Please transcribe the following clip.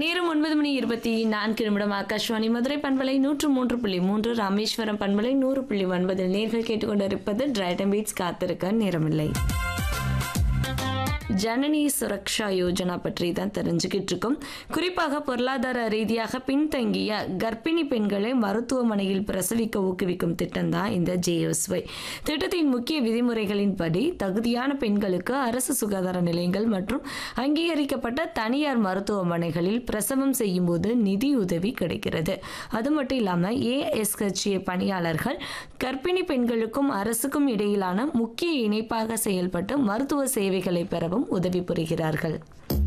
நேரம் 9:24 ஆகாஷ்வாணி மதுரை பண்பலை 103.3 ராமேஸ்வரம் பண்பலை 100.9 நேர்கள் கேட்டுக்கொண்டிருப்பது டிரைடன் பீட்ஸ் காத்திருக்க நேரமில்லை. ஜனனி சுரக்ஷா யோஜனா பற்றி தான் தெரிஞ்சுக்கிட்டு இருக்கோம். குறிப்பாக பொருளாதார ரீதியாக பின்தங்கிய கர்ப்பிணி பெண்களை மருத்துவமனையில் பிரசவிக்க ஊக்குவிக்கும் திட்டம் தான் இந்த JSY திட்டத்தின் முக்கிய விதிமுறைகளின்படி தகுதியான பெண்களுக்கு அரசு சுகாதார நிலையங்கள் மற்றும் அங்கீகரிக்கப்பட்ட தனியார் மருத்துவமனைகளில் பிரசவம் செய்யும் போது நிதியுதவி கிடைக்கிறது. அது மட்டும் இல்லாமல் ASHA பணியாளர்கள் கர்ப்பிணி பெண்களுக்கும் அரசுக்கும் இடையிலான முக்கிய இணைப்பாக செயல்பட்டு மருத்துவ சேவைகளை பெறவும் உதவி புரிகிறார்கள்.